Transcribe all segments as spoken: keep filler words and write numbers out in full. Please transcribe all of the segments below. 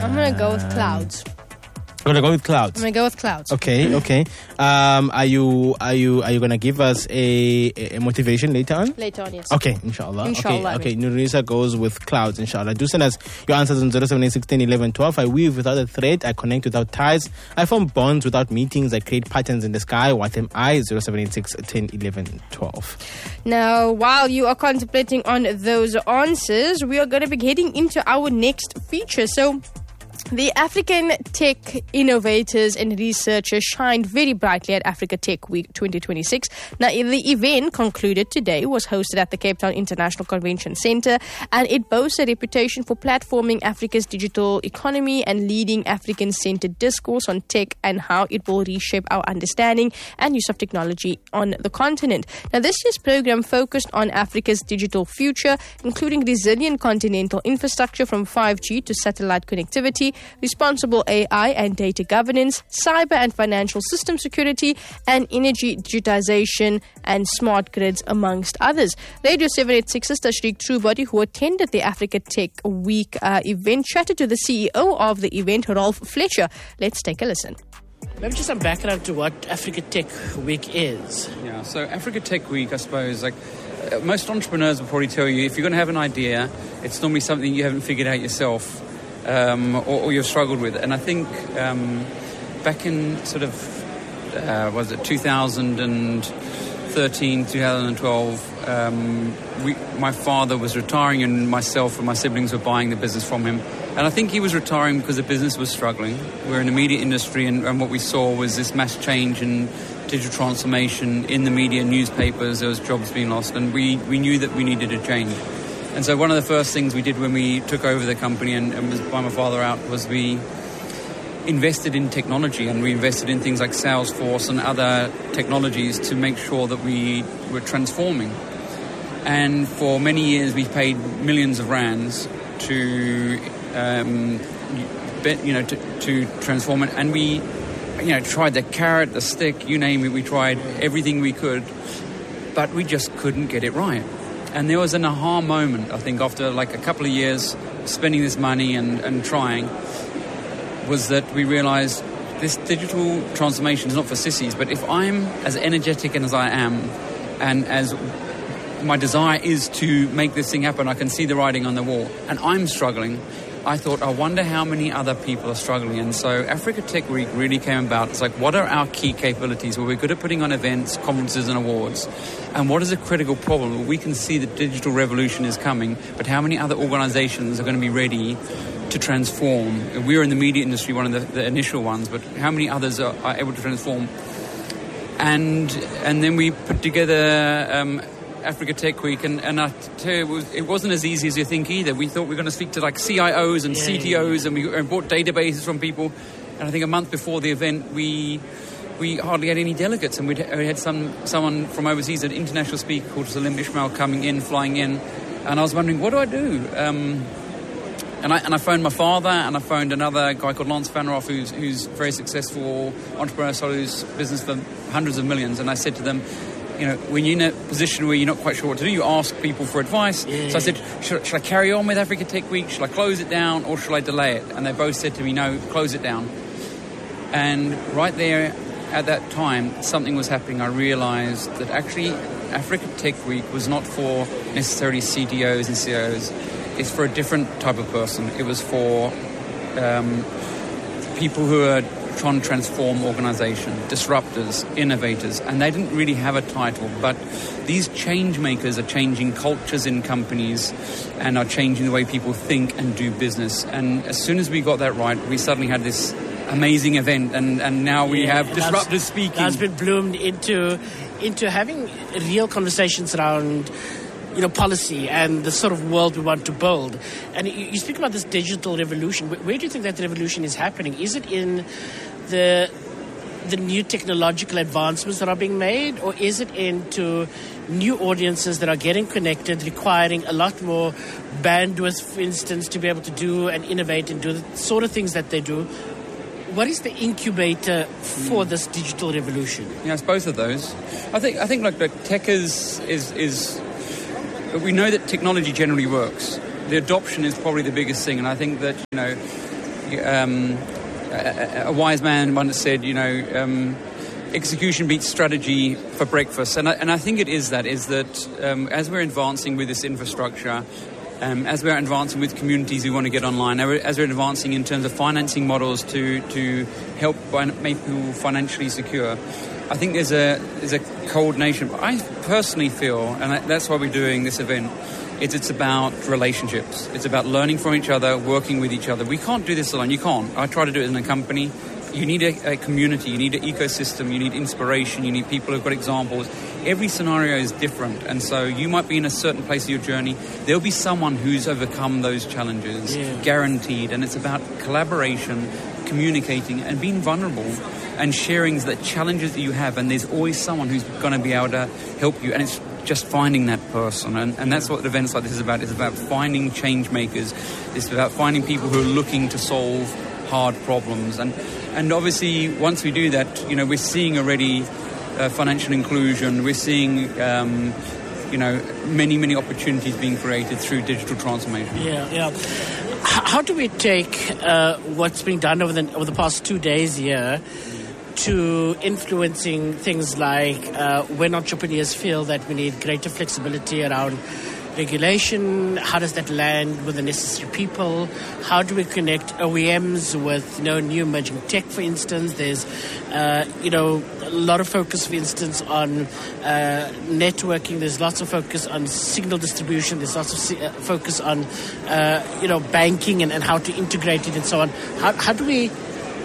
I'm going to go with clouds. I'm gonna go with clouds. I'm gonna go with clouds. Okay, okay. Um, are you are you are you gonna give us a, a motivation later on? Later on, yes. Okay, inshallah. Inshallah. Okay, okay. Nurisa goes with clouds, inshallah. Do send us your answers on zero seven eight six one zero one one twelve. I weave without a thread. I connect without ties. I form bonds without meetings. I create patterns in the sky. What am I? Zero seven eight six one zero one one twelve. Now, while you are contemplating on those answers, we are going to be heading into our next feature. So, the African tech innovators and researchers shined very brightly at Africa Tech Week twenty twenty-six. Now, the event concluded today, was hosted at the Cape Town International Convention Centre, and it boasts a reputation for platforming Africa's digital economy and leading African-centred discourse on tech and how it will reshape our understanding and use of technology on the continent. Now, this year's program focused on Africa's digital future, including resilient continental infrastructure from five G to satellite connectivity, responsible A I and data governance, cyber and financial system security, and energy digitization and smart grids, amongst others. Radio seven eighty-six's Tashriq Truebody, who attended the Africa Tech Week uh, event, chatted to the C E O of the event, Rolf Fletcher. Let's take a listen. Maybe just some background to what Africa Tech Week is. Yeah, so Africa Tech Week, I suppose, like uh, most entrepreneurs will probably tell you, if you're going to have an idea, it's normally something you haven't figured out yourself. Um, or, or you've struggled with. And I think um, back in sort of, uh, was it two thousand thirteen, two thousand twelve, um, we, my father was retiring and myself and my siblings were buying the business from him. And I think he was retiring because the business was struggling. We're in the media industry, and, and what we saw was this mass change in digital transformation in the media, newspapers. There was jobs being lost, and we, we knew that we needed a change. And so one of the first things we did when we took over the company and, and was by my father out was we invested in technology, and we invested in things like Salesforce and other technologies to make sure that we were transforming. And for many years we paid millions of rands to, um, you know, to, to transform it. And we, you know, tried the carrot, the stick, you name it. We tried everything we could, but we just couldn't get it right. And there was an aha moment, I think, after like a couple of years spending this money and, and trying, was that we realized this digital transformation is not for sissies. But if I'm as energetic as I am, and as my desire is to make this thing happen, I can see the writing on the wall, and I'm struggling, I thought, I wonder how many other people are struggling. And so Africa Tech Week really came about. It's like, what are our key capabilities? Well, we're good at putting on events, conferences and awards. And what is a critical problem? Well, we can see the digital revolution is coming, but how many other organizations are going to be ready to transform? We're in the media industry, one of the, the initial ones, but how many others are, are able to transform? And and then we put together um, Africa Tech Week, and, and I tell you, it, was, it wasn't as easy as you think either. We thought we were going to speak to like C I Os and yeah, C T Os, yeah. and we and brought databases from people. And I think a month before the event, we we hardly had any delegates, and we'd, we had some someone from overseas, an international speaker called Salim Ishmael, coming in, flying in, and I was wondering, what do I do? Um, and I and I phoned my father, and I phoned another guy called Lance Vanroff, who's who's very successful entrepreneur, who's business for hundreds of millions, and I said to them, you know, when you're in a position where you're not quite sure what to do, you ask people for advice. Yeah. So I said, should, should I carry on with Africa Tech Week? Should I close it down, or should I delay it? And they both said to me, no, close it down. And right there at that time, something was happening. I realized that actually Africa Tech Week was not for necessarily C D Os and C I Os. It's for a different type of person. It was for um, people who are trying to transform organization, disruptors, innovators, and they didn't really have a title, but these change makers are changing cultures in companies and are changing the way people think and do business. And as soon as we got that right, we suddenly had this amazing event, and, and now we yeah, have disruptors speaking. That's been bloomed into into having real conversations around, you know, policy and the sort of world we want to build. And you, you speak about this digital revolution. Where, where do you think that revolution is happening? Is it in the the new technological advancements that are being made, or is it into new audiences that are getting connected, requiring a lot more bandwidth, for instance, to be able to do and innovate and do the sort of things that they do? What is the incubator for mm. this digital revolution? Yeah, it's both of those. I think I think like, like tech is is is. We know that technology generally works. The adoption is probably the biggest thing, and I think that, you know, um, a, a wise man once said, you know, um, execution beats strategy for breakfast. And I, and I think it is that, is that um, as we're advancing with this infrastructure, um, as we're advancing with communities who want to get online, as we're advancing in terms of financing models to, to help make people financially secure, I think there's a there's a coordination. I personally feel, and that's why we're doing this event, it's, it's about relationships. It's about learning from each other, working with each other. We can't do this alone. You can't. I try to do it in a company. You need a, a community. You need an ecosystem. You need inspiration. You need people who've got examples. Every scenario is different. And so you might be in a certain place of your journey. There'll be someone who's overcome those challenges, yeah. guaranteed. And it's about collaboration, communicating, and being vulnerable and sharing the challenges that you have. And there's always someone who's going to be able to help you. And it's just finding that person. And, and that's what events like this is about. It's about finding change makers. It's about finding people who are looking to solve hard problems. And and obviously, once we do that, you know, we're seeing already uh, financial inclusion. We're seeing, um, you know, many, many opportunities being created through digital transformation. Yeah, yeah. How do we take uh, what's been done over the over the past two days here to influencing things like uh, when entrepreneurs feel that we need greater flexibility around regulation? How does that land with the necessary people? How do we connect O E Ms with, you know, new emerging tech, for instance? There's, uh, you know, a lot of focus, for instance, on uh, networking. There's lots of focus on signal distribution. There's lots of si- uh, focus on, uh, you know, banking and, and how to integrate it and so on. How, how do we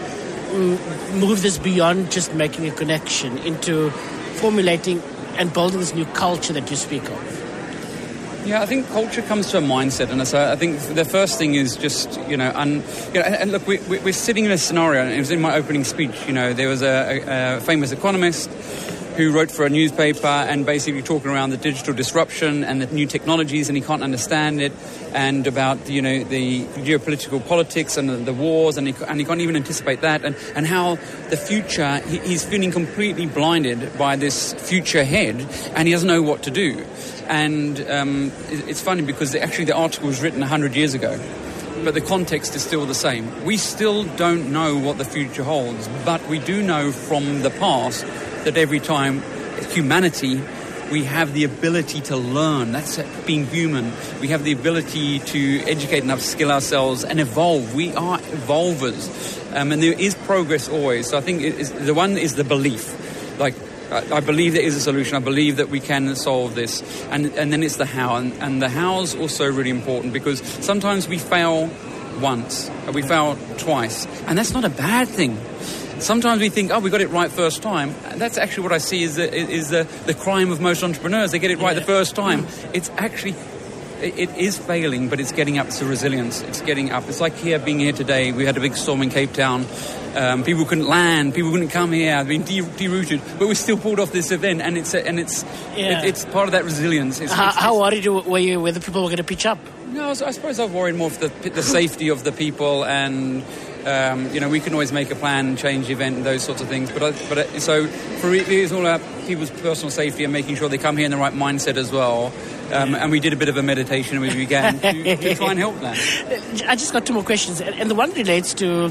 mm, move this beyond just making a connection into formulating and building this new culture that you speak of? Yeah, I think culture comes to a mindset, and so I think the first thing is just, you know, un, you know and, and look, we, we're sitting in a scenario, and it was in my opening speech, you know, there was a, a, a famous economist who wrote for a newspaper and basically talking around the digital disruption and the new technologies, and he can't understand it, and about, you know, the geopolitical politics and the, the wars, and he, and he can't even anticipate that, and, and how the future, he, he's feeling completely blinded by this future ahead, and he doesn't know what to do. And um, it's funny because actually the article was written one hundred years ago, but the context is still the same. We still don't know what the future holds, but we do know from the past that every time humanity, we have the ability to learn. That's being human. We have the ability to educate and upskill ourselves and evolve. We are evolvers. Um, and there is progress always. So I think it is, the one is the belief. Like, I believe there is a solution. I believe that we can solve this. And and then it's the how. And, and the how's also really important because sometimes we fail once, we fail twice. And that's not a bad thing. Sometimes we think, oh, we got it right first time. That's actually what I see is the, is the, the crime of most entrepreneurs. They get it right yeah. the first time. It's actually, it, it is failing, but it's getting up to resilience. It's getting up. It's like here, being here today. We had a big storm in Cape Town. Um, people couldn't land. People couldn't come here. They've been de- derouted. But we still pulled off this event, and it's and it's yeah. it, it's part of that resilience. It's, how, it's, how worried were you whether people were going to pitch up? No, I suppose I was worried more for the, the safety of the people, and um, you know, we can always make a plan, change the event, and those sorts of things. But I, but I, so for it is all about people's personal safety and making sure they come here in the right mindset as well. Um, and we did a bit of a meditation as we began to, to try and help that. I just got two more questions, and the one relates to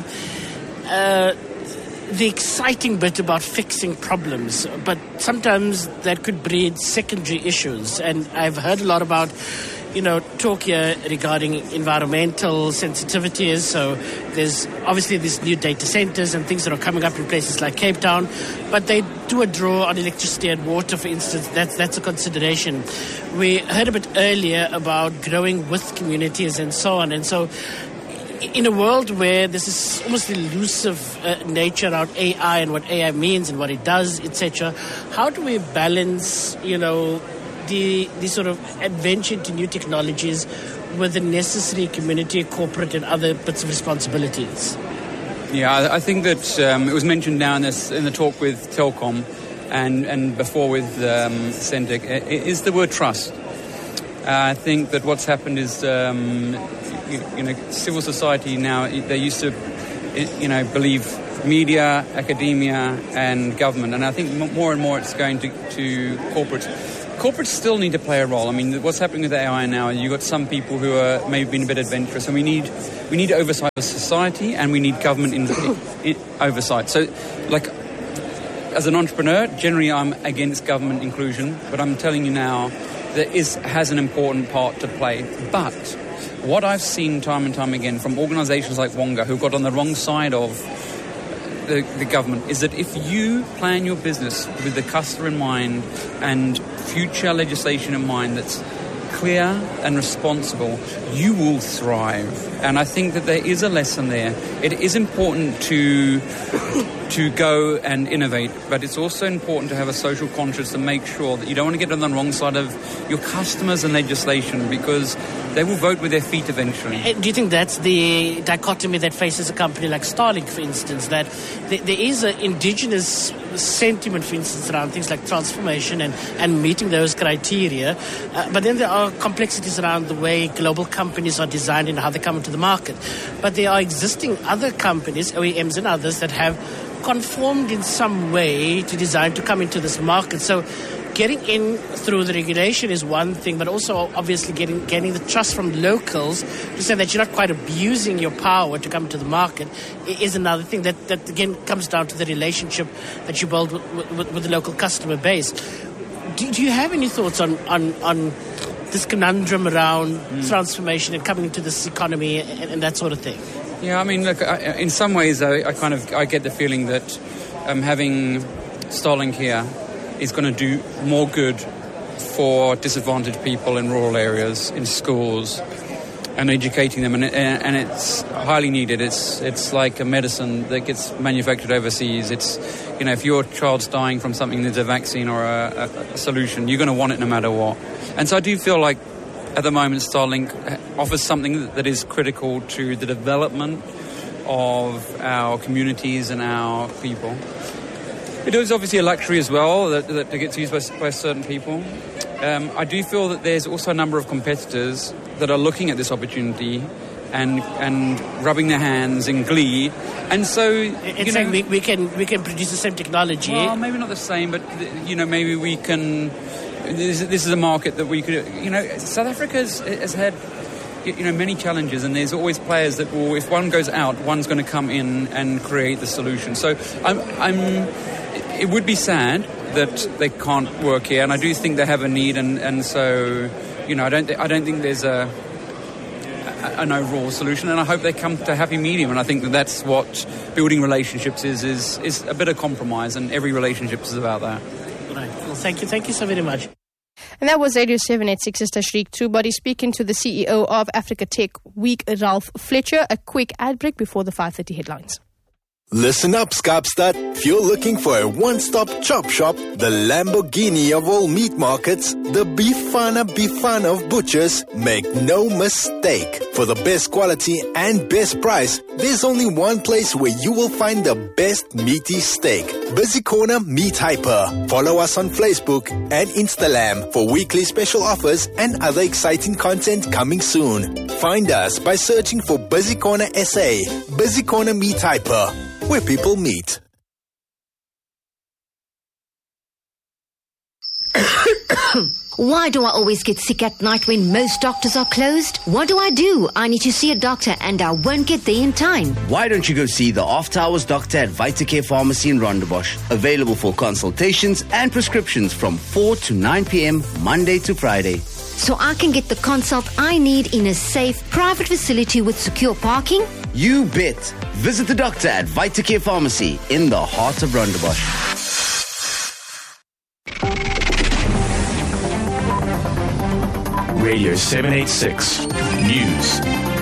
uh, the exciting bit about fixing problems, but sometimes that could breed secondary issues. And I've heard a lot about, you know, talk here regarding environmental sensitivities. So there's obviously these new data centers and things that are coming up in places like Cape Town, but they do a draw on electricity and water, for instance. That's that's a consideration. We heard a bit earlier about growing with communities and so on. And so in a world where this is almost elusive uh, nature around A I and what A I means and what it does, et cetera, how do we balance, you know, the the sort of adventure into new technologies with the necessary community, corporate, and other bits of responsibilities? Yeah, I, I think that um, it was mentioned now in this in the talk with Telkom, and and before with um, Centec, is the word trust. Uh, I think that what's happened is, um, you, you know, civil society now, they used to, you know, believe media, academia, and government, and I think more and more it's going to, to corporate. corporates still need to play a role. I mean, what's happening with A I now, you've got some people who are maybe being a bit adventurous, and we need we need oversight of society, and we need government in, in, oversight. So, like, as an entrepreneur, generally I'm against government inclusion, but I'm telling you now that is has an important part to play. But what I've seen time and time again from organisations like Wonga, who got on the wrong side of The, the government, is that if you plan your business with the customer in mind and future legislation in mind that's clear and responsible, you will thrive. And I think that there is a lesson there. It is important to to go and innovate, but it's also important to have a social conscience to make sure that you don't want to get on the wrong side of your customers and legislation, because they will vote with their feet eventually. Do you think that's the dichotomy that faces a company like Starlink, for instance, that there is an indigenous sentiment, for instance, around things like transformation and, and meeting those criteria, uh, but then there are complexities around the way global companies are designed and how they come into the market. But there are existing other companies, O E Ms and others, that have conformed in some way to design to come into this market. So getting in through the regulation is one thing, but also obviously getting getting the trust from locals to say that you're not quite abusing your power to come to the market is another thing that, that again comes down to the relationship that you build with, with, with the local customer base. Do, do you have any thoughts on, on, on this conundrum around mm. transformation and coming into this economy and, and that sort of thing? Yeah, I mean, look, I, in some ways, I, I kind of I get the feeling that um, having Starlink here is going to do more good for disadvantaged people in rural areas, in schools, and educating them, and, and it's highly needed. It's it's like a medicine that gets manufactured overseas. It's, you know, if your child's dying from something, there's a vaccine or a, a, a solution, you're going to want it no matter what. And so I do feel like at the moment Starlink offers something that is critical to the development of our communities and our people. It is obviously a luxury as well that, that gets used by, by certain people. Um, I do feel that there's also a number of competitors that are looking at this opportunity and and rubbing their hands in glee. And so, it's you know, like we, we can we can produce the same technology. Well, maybe not the same, but you know, maybe we can. This, this is a market that we could. You know, South Africa has, has had, you know, many challenges, and there's always players that will, if one goes out, one's going to come in and create the solution. So I'm I'm. It would be sad that they can't work here, and I do think they have a need, and, and so, you know, I don't th- I don't think there's a, a an overall solution, and I hope they come to a happy medium, and I think that that's what building relationships is is is a bit of compromise, and every relationship is about that. Right. Well, thank you, thank you so very much. And that was Radio seven eighty-six Tashreeq Trubody speaking to the C E O of Africa Tech Week, Ralph Fletcher. A quick ad break before the five thirty headlines. Listen up, Kaapstad. If you're looking for a one-stop chop shop, the Lamborghini of all meat markets, the Bifana Bifana of butchers, make no mistake. For the best quality and best price, there's only one place where you will find the best meaty steak. Busy Corner Meat Hyper. Follow us on Facebook and Instagram for weekly special offers and other exciting content coming soon. Find us by searching for Busy Corner S A. Busy Corner Meat Hyper, where people meet. Why do I always get sick at night when most doctors are closed? What do I do? I need to see a doctor and I won't get there in time. Why don't you go see the After Hours doctor at Vitacare Pharmacy in Rondebosch? Available for consultations and prescriptions from four to nine p.m. Monday to Friday. So I can get the consult I need in a safe, private facility with secure parking? You bet. Visit the doctor at Vitacare Pharmacy in the heart of Rondebosch. Radio seven eighty-six News.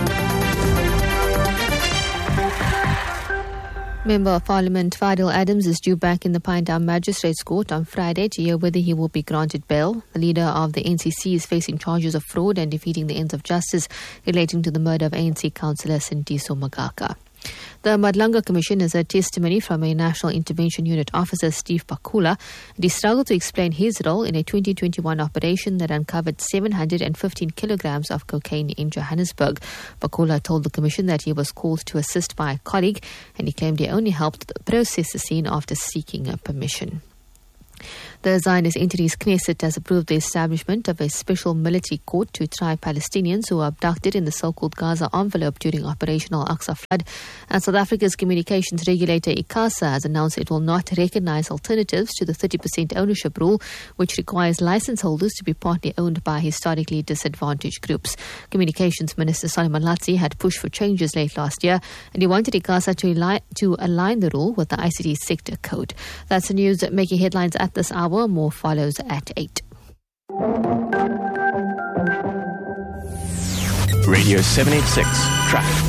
Member of Parliament Fadil Adams is due back in the Pinetown Magistrates Court on Friday to hear whether he will be granted bail. The leader of the N C C is facing charges of fraud and defeating the ends of justice relating to the murder of A N C councillor Sintiso Magaka. The Madlanga Commission has heard testimony from a National Intervention Unit officer, Steve Pakula, and he struggled to explain his role in a twenty twenty-one operation that uncovered seven hundred fifteen kilograms of cocaine in Johannesburg. Pakula told the Commission that he was called to assist by a colleague, and he claimed he only helped process the scene after seeking a permission. The Zionist entity's Knesset has approved the establishment of a special military court to try Palestinians who were abducted in the so-called Gaza envelope during Operation Al-Aqsa flood. And South Africa's communications regulator ICASA has announced it will not recognize alternatives to the thirty percent ownership rule, which requires license holders to be partly owned by historically disadvantaged groups. Communications Minister Solomon Latsi had pushed for changes late last year, and he wanted ICASA to align, to align the rule with the I C T sector code. That's the news making headlines at this hour. More follows at eight. Radio seven eighty-six Traffic.